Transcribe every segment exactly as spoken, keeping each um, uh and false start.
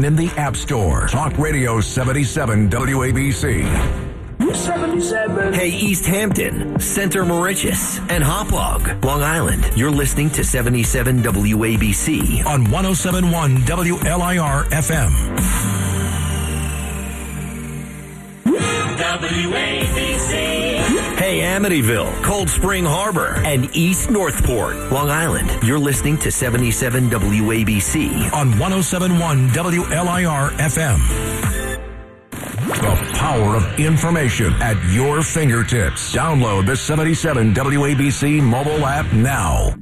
In the App Store. Talk Radio seventy-seven W A B C. seventy-seven. Hey, East Hampton, Center Mauritius, and Hauppauge, Long Island. You're listening to seventy-seven W A B C on one oh seven point one W L I R F M. W A B C. Hey, Amityville, Cold Spring Harbor, and East Northport, Long Island. You're listening to seventy-seven W A B C on one oh seven point one W L I R F M. The power of information at your fingertips. Download the seventy-seven W A B C mobile app now.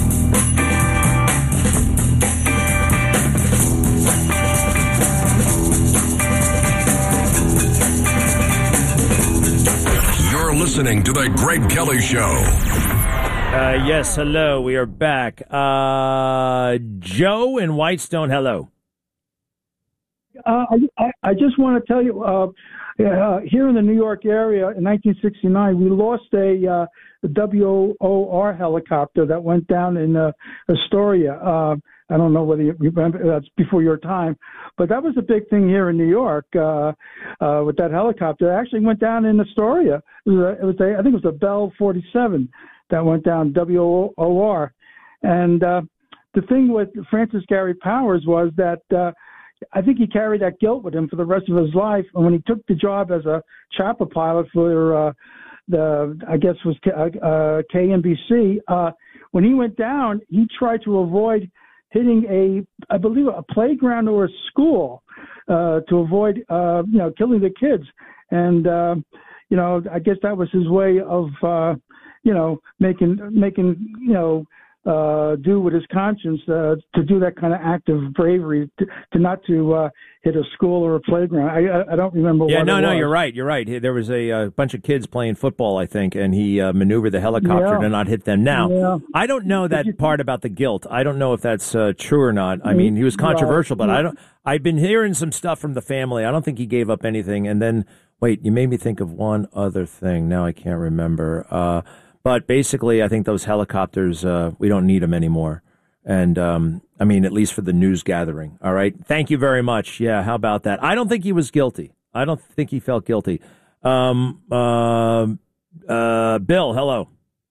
You're listening to The Greg Kelly Show. Uh, yes, hello. We are back. Uh, Joe in Whitestone, hello. Uh, I, I just want to tell you, uh, uh, here in the New York area in nineteen sixty-nine, we lost a, uh, a W O R helicopter that went down in uh, Astoria. Uh, I don't know whether you remember, that's before your time, but that was a big thing here in New York uh, uh, with that helicopter. It actually went down in Astoria. It was, a, it was a, I think it was a Bell forty-seven that went down, W O R. And uh, the thing with Francis Gary Powers was that uh, I think he carried that guilt with him for the rest of his life. And when he took the job as a chopper pilot for uh, the, I guess was uh, K N B C, uh, when he went down, he tried to avoid hitting a, I believe, a playground or a school uh, to avoid, uh, you know, killing the kids. And, uh, you know, I guess that was his way of, uh, you know, making, making, you know, uh, do with his conscience uh, to do that kind of act of bravery, to, to not to uh, hit a school or a playground. I, I, I don't remember. Yeah, what no, it no, was. you're right. You're right. There was a, a bunch of kids playing football, I think, and he uh, maneuvered the helicopter Yeah. to not hit them. Now, Yeah. I don't know that you- part about the guilt. I don't know if that's uh, true or not. I mean, he was controversial, but I don't. I've been hearing some stuff from the family. I don't think he gave up anything. And then, wait, you made me think of one other thing. Now I can't remember. Uh, But basically, I think those helicopters, uh, we don't need them anymore. And, um, I mean, at least for the news gathering. All right. Thank you very much. Yeah, how about that? I don't think he was guilty. I don't think he felt guilty. Um, uh, uh, Bill, hello.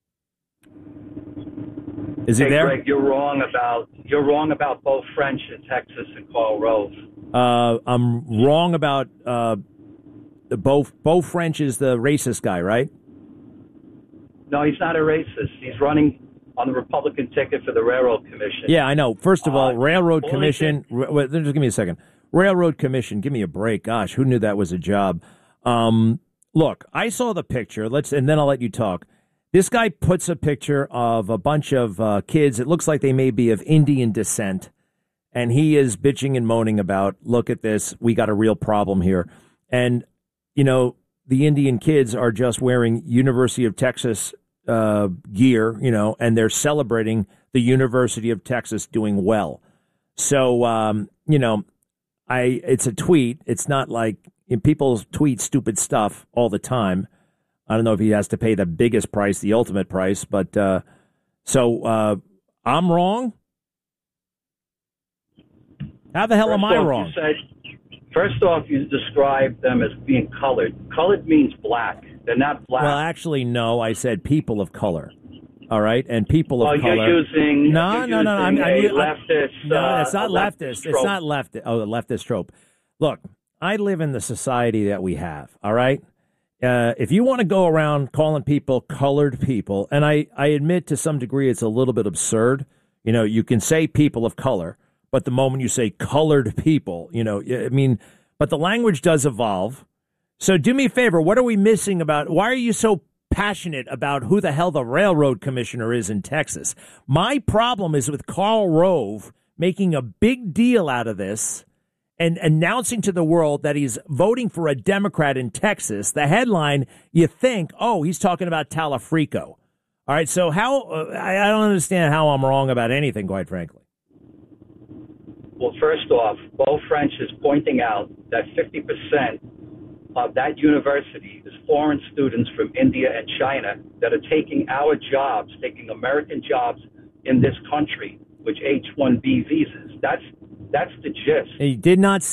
Is he hey, there? Greg, you're wrong about you're wrong about both French in Texas and Karl Rove. Uh, I'm wrong about uh, the Beau, Beau French is the racist guy, right? No, he's not a racist. He's running on the Republican ticket for the Railroad Commission. Yeah, I know. First of all, Uh, Railroad only Commission. thing- r- wait, just give me a second. Railroad Commission. Give me a break. Gosh, who knew that was a job? Um, look, I saw the picture. Let's, and then I'll let you talk. This guy puts a picture of a bunch of uh, kids. It looks like they may be of Indian descent, and he is bitching and moaning about, look at this. We got a real problem here, and you know the Indian kids are just wearing University of Texas uh, gear, you know, and they're celebrating the University of Texas doing well. So, um, you know, I it's a tweet. It's not like you know, people tweet stupid stuff all the time. I don't know if he has to pay the biggest price, the ultimate price, but uh, so uh, I'm wrong. How the hell First am I off, wrong? You said, first off, you described them as being colored. Colored means black. They're not black. Well, actually, no. I said people of color. All right, and people of well, color. you're using no, you're no, no, no. I'm, using I'm, a I'm, leftist. no, uh, it's not a leftist. leftist It's trope. not leftist. Oh, a leftist trope. Look, I live in the society that we have. All right. Uh, if you want to go around calling people colored people, and I, I admit to some degree it's a little bit absurd. You know, you can say people of color, but the moment you say colored people, you know, I mean, but the language does evolve. So do me a favor. What are we missing about? Why are you so passionate about who the hell the railroad commissioner is in Texas? My problem is with Karl Rove making a big deal out of this and announcing to the world that he's voting for a Democrat in Texas. The headline, you think, oh, he's talking about Talafrico. All right, so how uh, I, I don't understand how I'm wrong about anything, quite frankly. Well, first off, Beau French is pointing out that fifty percent of that university is foreign students from India and China that are taking our jobs, taking American jobs in this country, which H one B visas. That's That's the gist. He did not